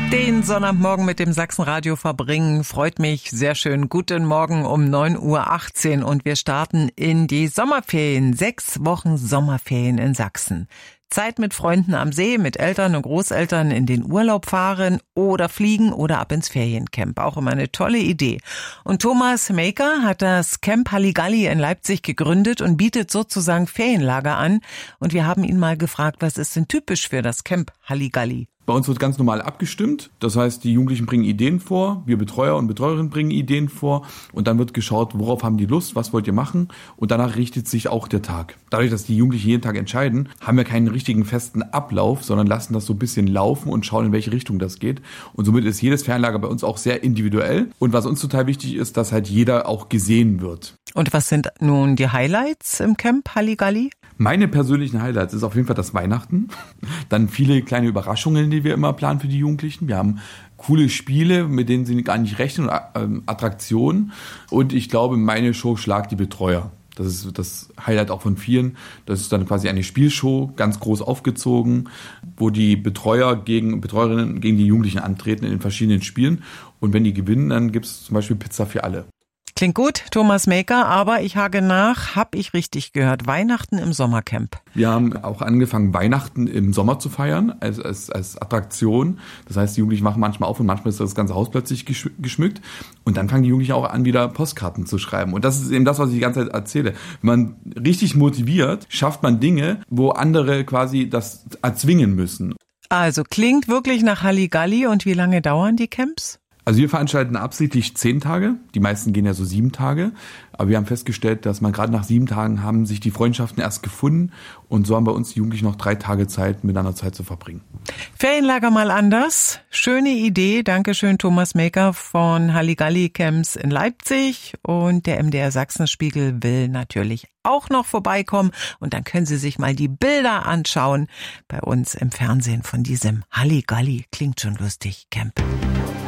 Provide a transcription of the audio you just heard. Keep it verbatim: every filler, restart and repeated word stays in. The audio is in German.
Den Sonnabendmorgen mit dem Sachsenradio verbringen, freut mich sehr schön. Guten Morgen um neun Uhr achtzehn und wir starten in die Sommerferien. Sechs Wochen Sommerferien in Sachsen. Zeit mit Freunden am See, mit Eltern und Großeltern in den Urlaub fahren oder fliegen oder ab ins Feriencamp. Auch immer eine tolle Idee. Und Thomas Maker hat das Camp Halligalli in Leipzig gegründet und bietet sozusagen Ferienlager an. Und wir haben ihn mal gefragt, was ist denn typisch für das Camp Halligalli? Bei uns wird ganz normal abgestimmt. Das heißt, die Jugendlichen bringen Ideen vor, wir Betreuer und Betreuerinnen bringen Ideen vor und dann wird geschaut, worauf haben die Lust, was wollt ihr machen und danach richtet sich auch der Tag. Dadurch, dass die Jugendlichen jeden Tag entscheiden, haben wir keinen richtigen festen Ablauf, sondern lassen das so ein bisschen laufen und schauen, in welche Richtung das geht. Und somit ist jedes Ferienlager bei uns auch sehr individuell. Und was uns total wichtig ist, dass halt jeder auch gesehen wird. Und was sind nun die Highlights im Camp Halligalli? Meine persönlichen Highlights ist auf jeden Fall das Weihnachten. Dann viele kleine Überraschungen, die wir immer planen für die Jugendlichen. Wir haben coole Spiele, mit denen sie gar nicht rechnen, und Attraktionen. Und ich glaube, meine Show Schlag die Betreuer. Das ist das Highlight auch von vielen. Das ist dann quasi eine Spielshow, ganz groß aufgezogen, wo die Betreuer gegen Betreuerinnen gegen die Jugendlichen antreten in den verschiedenen Spielen. Und wenn die gewinnen, dann gibt es zum Beispiel Pizza für alle. Klingt gut, Thomas Maker, aber ich hake nach, hab ich richtig gehört, Weihnachten im Sommercamp. Wir haben auch angefangen, Weihnachten im Sommer zu feiern, als, als, als Attraktion. Das heißt, die Jugendlichen machen manchmal auf und manchmal ist das ganze Haus plötzlich geschmückt. Und dann fangen die Jugendlichen auch an, wieder Postkarten zu schreiben. Und das ist eben das, was ich die ganze Zeit erzähle. Wenn man richtig motiviert, schafft man Dinge, wo andere quasi das erzwingen müssen. Also klingt wirklich nach Halligalli. Und wie lange dauern die Camps? Also wir veranstalten absichtlich zehn Tage. Die meisten gehen ja so sieben Tage. Aber wir haben festgestellt, dass man gerade nach sieben Tagen haben sich die Freundschaften erst gefunden. Und so haben bei uns die Jugendlichen noch drei Tage Zeit, miteinander Zeit zu verbringen. Ferienlager mal anders. Schöne Idee. Dankeschön, Thomas Maker von Halligalli Camps in Leipzig. Und der M D R Sachsenspiegel will natürlich auch noch vorbeikommen. Und dann können Sie sich mal die Bilder anschauen bei uns im Fernsehen von diesem Halligalli. Klingt schon lustig, Camp.